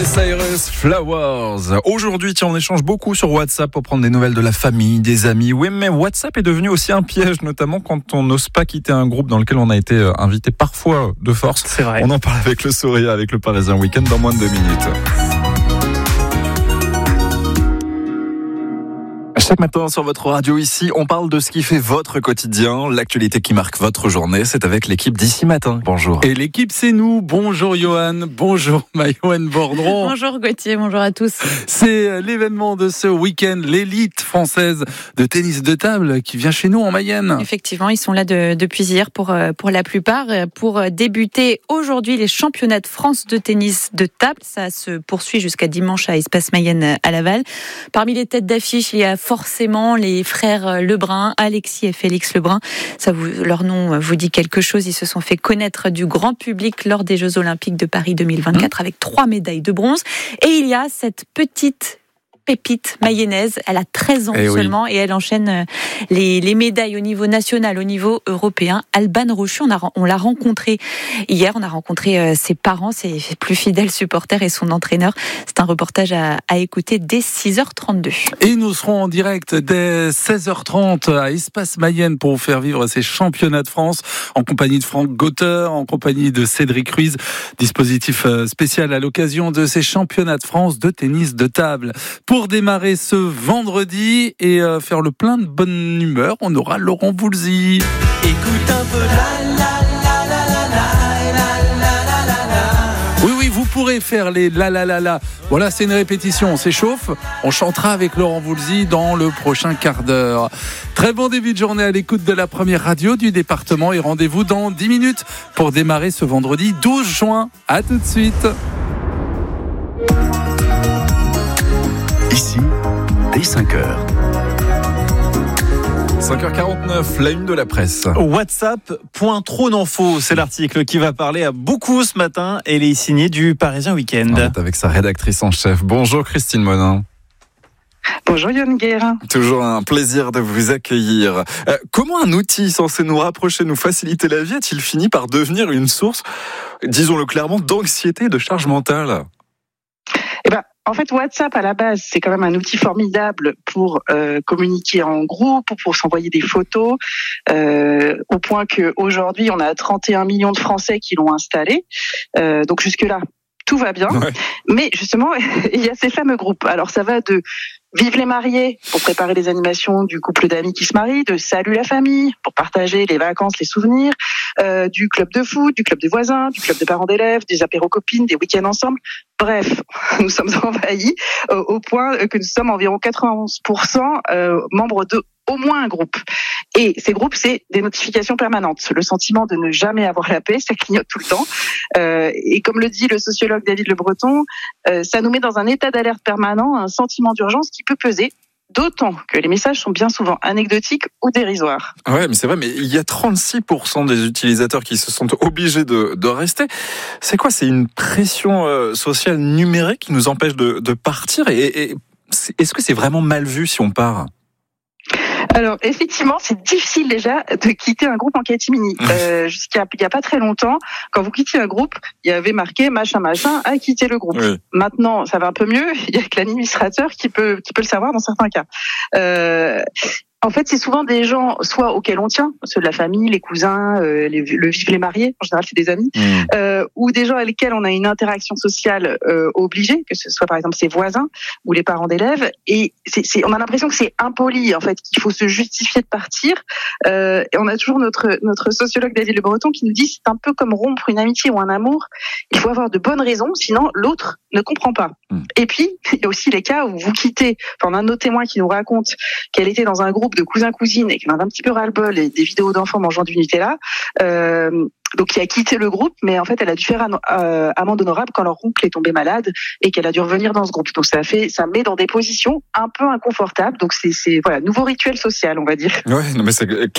Miley Cyrus, Flowers. Aujourd'hui, on échange beaucoup sur WhatsApp pour prendre des nouvelles de la famille, des amis. Oui, mais WhatsApp est devenu aussi un piège, notamment quand on n'ose pas quitter un groupe dans lequel on a été invité parfois de force. C'est vrai. On en parle avec le Soria, avec le Parisien Week-end dans moins de 2 minutes. Chaque matin sur votre radio ici, on parle de ce qui fait votre quotidien, l'actualité qui marque votre journée. C'est avec l'équipe d'ici matin. Bonjour. Et l'équipe, c'est nous. Bonjour Johan, bonjour Maïwen Bordron. Bonjour Gauthier, bonjour à tous. C'est l'événement de ce week-end, l'élite française de tennis de table qui vient chez nous en Mayenne. Effectivement, ils sont là depuis hier pour la plupart. Pour débuter aujourd'hui les championnats de France de tennis de table. Ça se poursuit jusqu'à dimanche à Espace Mayenne à Laval. Parmi les têtes d'affiche, il y a forcément les frères Lebrun, Alexis et Félix Lebrun. Leur nom vous dit quelque chose. Ils se sont fait connaître du grand public lors des Jeux Olympiques de Paris 2024 avec 3 médailles de bronze. Et il y a cette petite pépite mayonnaise, elle a 13 ans seulement et elle enchaîne les médailles au niveau national, au niveau européen. Alban Rochu, on l'a rencontré hier, on a rencontré ses parents, ses plus fidèles supporters et son entraîneur. C'est un reportage à écouter dès 6h32. Et nous serons en direct dès 16h30 à Espace Mayenne pour vous faire vivre ces championnats de France en compagnie de Franck Gauter, en compagnie de Cédric Ruiz. Dispositif spécial à l'occasion de ces championnats de France de tennis de table. Pour démarrer ce vendredi et faire le plein de bonne humeur, on aura Laurent Voulzy. Écoute un peu Oui, vous pourrez faire les la. Voilà, c'est une répétition, on s'échauffe. On chantera avec Laurent Voulzy dans le prochain quart d'heure. Très bon début de journée à l'écoute de la première radio du département et rendez-vous dans 10 minutes pour démarrer ce vendredi 12 juin. À tout de suite. Ici, dès 5h. 5h49, la une de la presse. WhatsApp, point trop d'infos. C'est l'article qui va parler à beaucoup ce matin et il est signé du Parisien Week-end. On est avec sa rédactrice en chef. Bonjour Christine Monin. Bonjour Yann Guerre. Toujours un plaisir de vous accueillir. Comment un outil censé nous rapprocher, nous faciliter la vie, a-t-il fini par devenir une source, disons-le clairement, d'anxiété et de charge mentale ? En fait, WhatsApp, à la base, c'est quand même un outil formidable pour communiquer en groupe, pour s'envoyer des photos, au point qu'aujourd'hui, on a 31 millions de Français qui l'ont installé. Donc jusque-là, tout va bien. Ouais. Mais justement, il y a ces fameux groupes. Alors ça va de Vive les mariés pour préparer les animations du couple d'amis qui se marient, de Salut la famille pour partager les vacances, les souvenirs, du club de foot, du club des voisins, du club des parents d'élèves, des apéros copines, des week-ends ensemble. Bref, nous sommes envahis au point que nous sommes environ 91% membres de au moins un groupe. Et ces groupes, c'est des notifications permanentes. Le sentiment de ne jamais avoir la paix, ça clignote tout le temps. Et comme le dit le sociologue David Le Breton, ça nous met dans un état d'alerte permanent, un sentiment d'urgence qui peut peser, d'autant que les messages sont bien souvent anecdotiques ou dérisoires. Ouais, mais c'est vrai, mais il y a 36% des utilisateurs qui se sont obligés de rester. C'est quoi ? C'est une pression sociale numérique qui nous empêche de partir et est-ce que c'est vraiment mal vu si on part ? Alors effectivement, c'est difficile déjà de quitter un groupe en catimini. Jusqu'à il y a pas très longtemps, quand vous quittiez un groupe, il y avait marqué machin a quitté le groupe. Oui. Maintenant, ça va un peu mieux. Il y a que l'administrateur qui peut le savoir dans certains cas. En fait, c'est souvent des gens, soit auxquels on tient, ceux de la famille, les cousins, le vivent les mariés, en général c'est des amis, ou des gens avec lesquels on a une interaction sociale obligée, que ce soit par exemple ses voisins ou les parents d'élèves, et on a l'impression que c'est impoli, en fait, qu'il faut se justifier de partir, et on a toujours notre sociologue David Le Breton qui nous dit c'est un peu comme rompre une amitié ou un amour, il faut avoir de bonnes raisons, sinon l'autre ne comprend pas. Et puis, il y a aussi les cas où vous quittez, on a un autre témoin qui nous raconte qu'elle était dans un groupe de cousins-cousines et qui en avait un petit peu ras-le-bol et des vidéos d'enfants mangeant du Nutella, donc qui a quitté le groupe, mais en fait elle a dû faire amende honorable quand leur oncle est tombé malade et qu'elle a dû revenir dans ce groupe. Donc ça met dans des positions un peu inconfortables. Donc c'est voilà, nouveau rituel social, on va dire. Ouais, non mais c'est